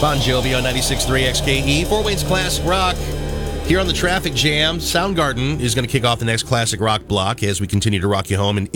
Bon Jovi on 96.3 XKE. Fort Wayne's Classic Rock. Here on the Traffic Jam, Soundgarden is going to kick off the next Classic Rock block as we continue to rock you home. And